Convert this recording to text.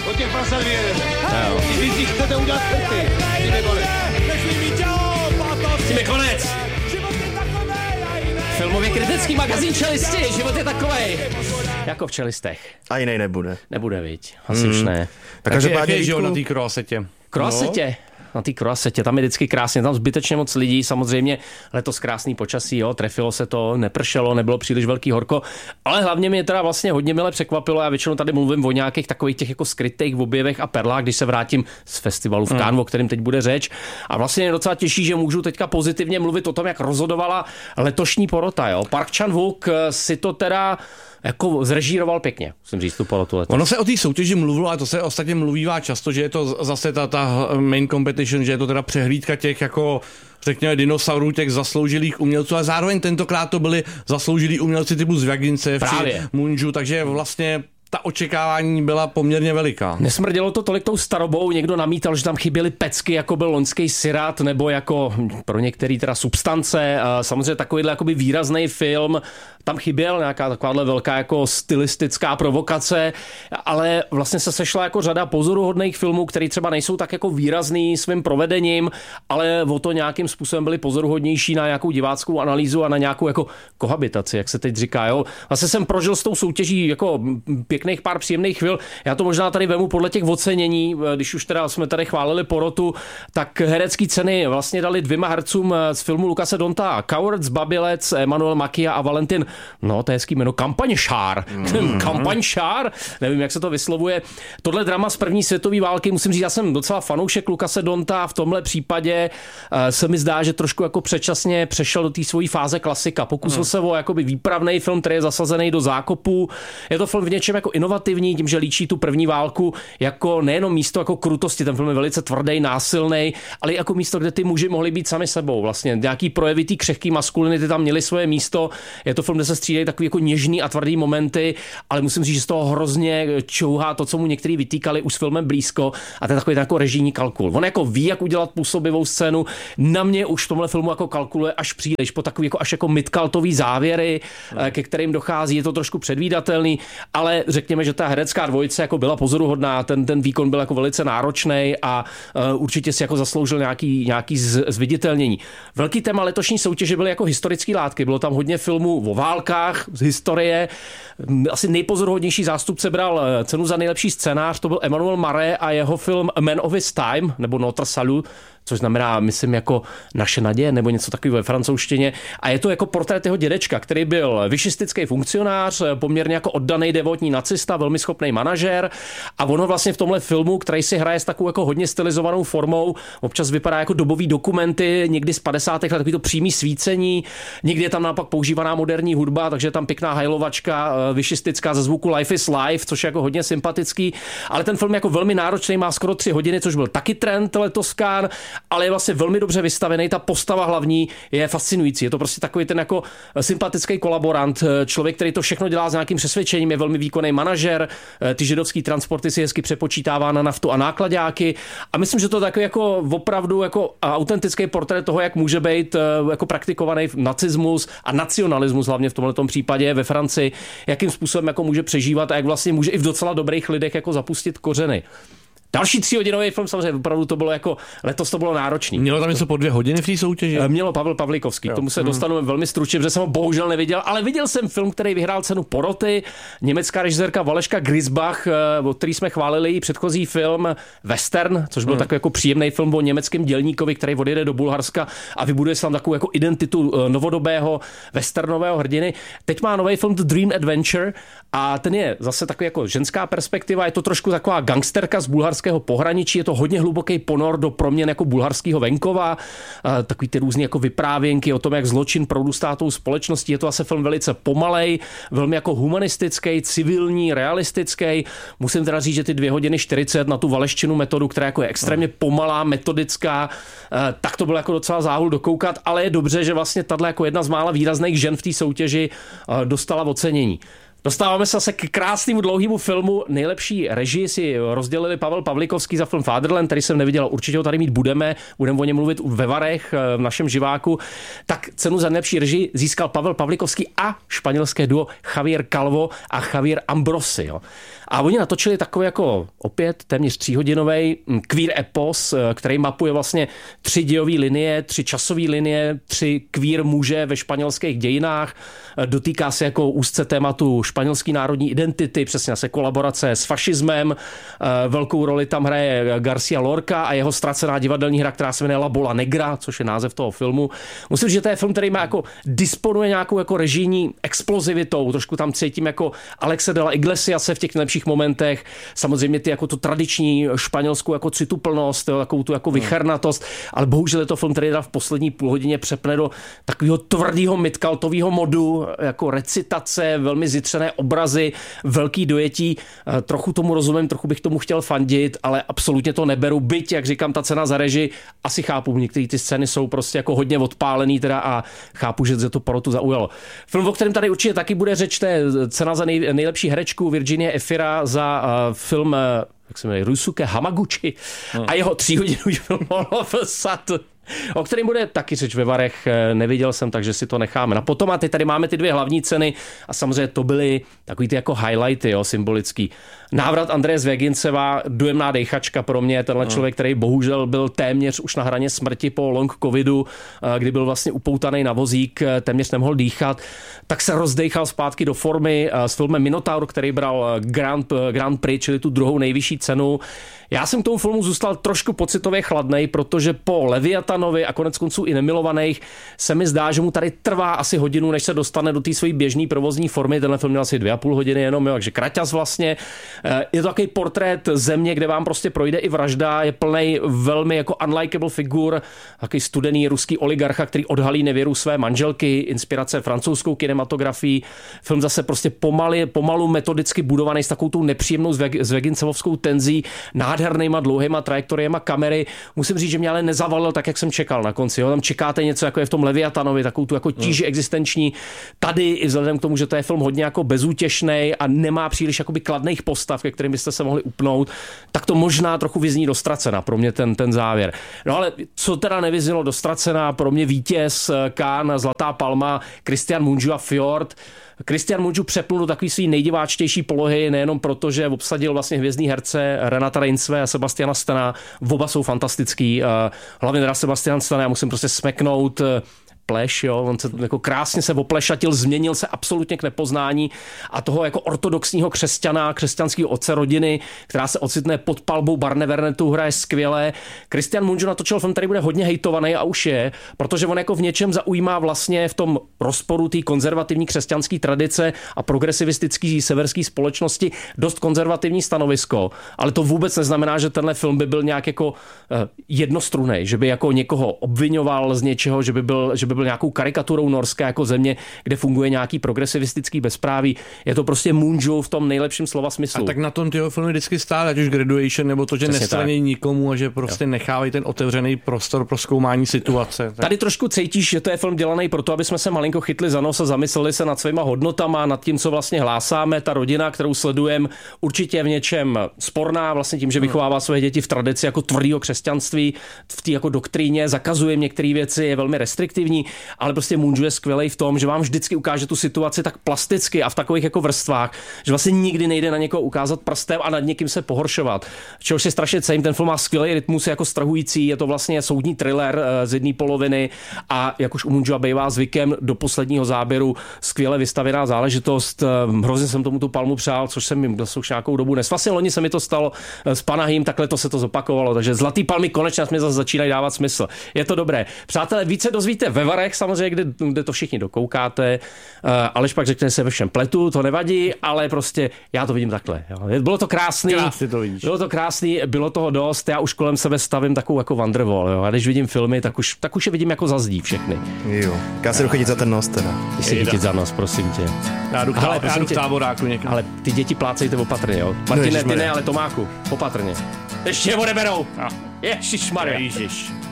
od těch prasat vyjedete. I vy si chcete udělat krty. Tím je konec. Filmově kritický magazín Čelisti, život je takovej. Jako v Čelistech. A jiný nebude. Nebude, viď? Asi už ne. Takže jak je, že jo, na té kroasetě? Kroasetě? Na té kroasetě, tam je vždycky krásně, tam zbytečně moc lidí, samozřejmě letos krásný počasí, jo, trefilo se to, nepršelo, nebylo příliš velký horko, ale hlavně mě teda vlastně hodně mile překvapilo, já většinou tady mluvím o nějakých takových těch jako skrytých objevech a perlách, když se vrátím z festivalu v Cannes, o kterém teď bude řeč, a vlastně mě docela těší, že můžu teďka pozitivně mluvit o tom, jak rozhodovala letošní porota, jo. Park Chan-wook si to teda jako zrežíroval pěkně, musím říct, tu porotu letos. Ono se o té soutěži mluvilo, a to se ostatně mluvívá často, že je to zase ta main competition, že je to teda přehlídka těch jako řekněme dinosaurů, těch zasloužilých umělců, a zároveň tentokrát to byli zasloužilí umělci typu Zvěgincev či Munžu, takže vlastně ta očekávání byla poměrně veliká. Nesmrdělo to tolik tou starobou, někdo namítal, že tam chyběly pecky, jako byl loňský Sirat, nebo jako pro některý teda Substance, samozřejmě takovýhle jakoby výrazný film, tam chyběl nějaká takováhle velká jako stylistická provokace, ale vlastně se sešla jako řada pozoruhodných filmů, které třeba nejsou tak jako výrazný svým provedením, ale o to nějakým způsobem byly pozoruhodnější na nějakou diváckou analýzu a na nějakou jako kohabitaci, jak se teď říká, jo. Vlastně jsem prožil s tou soutěží jako pěkných pár příjemných chvil. Já to možná tady vemu podle těch ocenění, když už teda jsme tady chválili porotu, tak herecký ceny vlastně dali 2 hercům z filmu Lukase Donta Cowards, Babilec, Emmanuel Makia a Valentin, no to je hezký jméno, Kampaňšár. Kampaňšár, nevím, jak se to vyslovuje. Tohle drama z první světové války, musím říct, já jsem docela fanoušek Lukase Donta, v tomhle případě se mi zdá, že trošku jako předčasně přešel do té svojí fáze klasika. Pokusil se o jakoby výpravný film, který je zasazený do zákopu. Je to film v něčem jako inovativní, tím, že líčí tu první válku jako nejenom místo jako krutosti, ten film je velice tvrdý, násilný, ale jako místo, kde ty muži mohli být sami sebou. Vlastně nějaký projevy té křehké maskulinity tam měly svoje místo. Je to film, kde se střídají takový jako něžný a tvrdý momenty, ale musím říct, že z toho hrozně čouhá to, co mu někteří vytýkali už s filmem blízko, a to je takový jako režijní kalkul. On jako ví, jak udělat působivou scénu. Na mě už v tomhle filmu jako kalkuluje až příliš po takový jako až jako midcultový závěry, ke kterým dochází. Je to trošku předvídatelný, ale řekněme, že ta herecká dvojice jako byla pozoruhodná, ten výkon byl jako velice náročný a určitě si jako zasloužil nějaký zviditelnění. Velký téma letošní soutěže byly jako historické látky. Bylo tam hodně filmů o válkách z historie. Asi nejpozoruhodnější zástupce bral cenu za nejlepší scénář, to byl Emmanuel Marais a jeho film A Man of His Time, nebo Notre Salut, což znamená, myslím, jako Naše naděje, nebo něco takového ve francouzštině. A je to jako portrét jeho dědečka, který byl višistický funkcionář, poměrně jako oddaný devotní nacista, velmi schopný manažer. A ono vlastně v tomhle filmu, který si hraje s takovou jako hodně stylizovanou formou, občas vypadá jako dobový dokumenty, někdy z 50. let, takový to přímý svícení, někdy je tam naopak používaná moderní hudba, takže je tam pěkná hajlovačka višistická ze zvuku Life is Life, což je jako hodně sympatický. Ale ten film je jako velmi náročný, má skoro 3 hodiny, což byl taky trend letos Cannes, ale je vlastně velmi dobře vystavený. Ta postava hlavní je fascinující. Je to prostě takový ten jako sympatický kolaborant, člověk, který to všechno dělá s nějakým přesvědčením, je velmi výkonný manažer, ty židovský transporty si hezky přepočítává na naftu a nákladáky. A myslím, že to je takový jako opravdu jako autentický portrét toho, jak může být jako praktikovaný nacismus a nacionalismus, hlavně v tomto případě ve Francii, jakým způsobem jako může přežívat a jak vlastně může i v docela dobrých lidech jako zapustit kořeny. Další 3hodinový film, samozřejmě opravdu to bylo jako, letos to bylo náročný. Mělo tam něco po 2 hodiny v té soutěži? Mělo Pavel Pavlikovský, k tomu se dostanu velmi stručně, protože jsem ho bohužel neviděl, ale viděl jsem film, který vyhrál cenu poroty, německá režisérka Valeška Grisbach, o který jsme chválili její předchozí film Western, což byl takový jako příjemný film o německém dělníkovi, který odjede do Bulharska a vybuduje se tam takovou jako identitu novodobého westernového hrdiny. Teď má nový film The Dream Adventure a ten je zase takový jako ženská perspektiva, je to trošku taková gangsterka z bulharského pohraničí, je to hodně hluboký ponor do proměn jako bulharského venkova, takový ty různý jako vyprávěnky o tom, jak zločin prorůstá tou společností. Je to asi film velice pomalej, velmi jako humanistický, civilní, realistický. Musím teda říct, že ty 2 hodiny 40 na tu valeščinu metodu, která jako je extrémně pomalá, metodická, tak to bylo jako docela záhul dokoukat, ale je dobře, že vlastně tahle jako jedna z mála výrazných žen v té soutěži dostala ocenění. Dostáváme se zase k krásnému dlouhému filmu. Nejlepší režii si rozdělili Pavel Pavlikovský za film Fatherland, který jsem neviděl, určitě ho tady mít budeme o něm mluvit ve Varech, v našem živáku. Tak cenu za nejlepší režii získal Pavel Pavlikovský a španělské duo Javier Calvo a Javier Ambrosi. Jo. A oni natočili takový jako opět téměř 3hodinový queer epos, který mapuje vlastně 3 dějové linie, 3 časové linie, 3 queer muže ve španělských dějinách. Dotýká se jako úzce tématu španělské národní identity, přesně se kolaborace s fašismem. Velkou roli tam hraje García Lorca a jeho ztracená divadelní hra, která se jmenuje La Bola Negra, což je název toho filmu. Musím říct, že to je film, který má jako disponuje nějakou jako režijní explozivitou. Trošku tam cítím jako Alexe de la Iglesiase v těch nejlepších momentech. Samozřejmě ty jako tu tradiční španělskou jako cituplnost, takovou tu jako vychernatost, ale bohužel je to film, který v poslední půlhodině přepne do takového tvrdého midcultového modu, jako recitace, velmi zjitřené obrazy, velký dojetí. Trochu tomu rozumím, trochu bych tomu chtěl fandit, ale absolutně to neberu. Byť, jak říkám, ta cena za režii, asi chápu, některé ty scény jsou prostě jako hodně odpálený teda a chápu, že to porotu zaujalo. Film, o kterém tady určitě taky bude řeč, to je cena za nejlepší herečku Virginie Efira za film, jak se jmenuje, Ryusuke Hamaguchi a jeho 3hodinový film All of a Sudden, o kterém bude taky řeč ve Varech, neviděl jsem, takže si to necháme na potom. A teď tady máme ty 2 hlavní ceny a samozřejmě to byly takový ty jako highlighty, jo, symbolický. Návrat Andreje Zvěginceva, dojemná dejchačka pro mě, tenhle člověk, který bohužel byl téměř už na hraně smrti po long covidu, kdy byl vlastně upoutaný na vozík, téměř nemohl dýchat, tak se rozdejchal zpátky do formy s filmem Minotaur, který bral Grand Prix, čili tu druhou nejvyšší cenu. Já jsem k tomu filmu zůstal trošku pocitově chladnej, protože po Leviatanovi a konec konců i Nemilovaných se mi zdá, že mu tady trvá asi hodinu, než se dostane do té své běžné provozní formy. Tenhle film měl asi 2,5 hodiny jenom, jo, takže kraťas vlastně. Je to takový portrét země, kde vám prostě projde i vražda, je plnej velmi jako unlikable figur, takový studený ruský oligarcha, který odhalí nevěru své manželky, inspirace francouzskou kinematografií. Film zase prostě pomalu metodicky budovaný s takovou tou nepříjemnou zvegincevovskou tenzí, nádhernýma dlouhýma trajektoriema kamery. Musím říct, že mě ale nezavalil tak, jak jsem čekal na konci. Jo. Tam čekáte něco, jako je v tom Leviatanovi, takovou tu jako tíži existenční. Tady i vzhledem k tomu, že to je film hodně jako bezútěšnej a nemá příliš jakoby kladných postav, ke kterým byste se mohli upnout, tak to možná trochu vyzní dostracena pro mě ten závěr. No ale co teda nevyznělo dostracena, pro mě vítěz Cannes, Zlatá palma, Christian Mungiu a Fjord. Christian Mungiu přepnul do takový svý nejdiváčtější polohy, nejenom proto, že obsadil vlastně hvězdný herce Renata Reinsve a Sebastiana Stana. Oba jsou fantastický. Hlavně teda Sebastian Stan, já musím prostě smeknout pleš, jo, on se jako krásně se oplešatil, změnil se absolutně k nepoznání a toho jako ortodoxního křesťana, křesťanského otce rodiny, která se ocitne pod palbou Barnevernetu, hraje skvěle. Christian Mungiu natočil film, který bude hodně hejtovaný a už je, protože on jako v něčem zaujímá vlastně v tom rozporu té konzervativní křesťanské tradice a progresivistické severské společnosti dost konzervativní stanovisko, ale to vůbec neznamená, že tenhle film by byl nějak jako jednostrunný, že by jako někoho obvinoval z něčeho, že by byl nějakou karikaturou Norska jako země, kde funguje nějaký progresivistický bezpráví. Je to prostě Mungiu v tom nejlepším slova smyslu. A tak na tom tyho filmy vždycky stále, ať už Graduation, nebo to, že nestraní nikomu a že prostě nechávají ten otevřený prostor pro zkoumání situace. Tak. Tady trošku cítíš, že to je film dělaný proto, aby jsme se malinko chytli za nos a zamysleli se nad svýma hodnotama, nad tím, co vlastně hlásáme. Ta rodina, kterou sledujeme, určitě v něčem sporná, vlastně tím, že vychovává své děti v tradici jako tvrdého křesťanství, v té jako doktríně, zakazuje některé věci, je velmi restriktivní, ale prostě Mungiu je skvělej v tom, že vám vždycky ukáže tu situaci tak plasticky a v takových jako vrstvách, že vlastně nikdy nejde na někoho ukázat prstem a nad někým se pohoršovat. Čehož si strašně cením, ten film má skvělý rytmus, je jako strhující, je to vlastně soudní thriller z jedné poloviny a jak už u Mungiua bývá zvykem, do posledního záběru skvěle vystavěná záležitost. Hrozně jsem tomu tu palmu přál, což jsem jim už nějakou dobu nes. Vlastně loni se mi to stalo s Panahým, takhle to se to zopakovalo, takže Zlatý palmy konečně mi zase začínají dávat smysl. Je to dobré. Přátelé, více dozvíte ve Varech, samozřejmě, kde to všichni dokoukáte. Aleš pak řekne, se ve všem pletu, to nevadí, ale prostě já to vidím takhle. Jo. Bylo to krásný. Krásně to vidíš. Bylo to krásný, bylo toho dost. Já už kolem sebe stavím takovou jako Wonderwall. Jo. A když vidím filmy, tak už je vidím jako za zdí všechny. Jo. Já se jdu chytit za ten nos teda. Ty si chytit za nos, prosím tě. Já jdu v táboráku někam. Ale ty děti plácejte opatrně, jo. Martine, ty ne, ale Tomáku, opatrně. Ještě je odeberou. Ježišmarja. Ježiš.